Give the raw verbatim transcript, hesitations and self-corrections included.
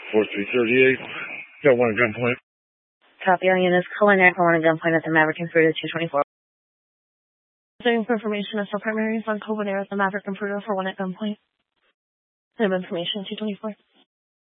four three thirty-eight. Got one at gunpoint. Copy all units. Calling air for one at gunpoint at the Maverick Intruder two twenty-four. Same information as the primaries on Coven Air at the Maverick Intruder for one at gunpoint. Same information two twenty-four.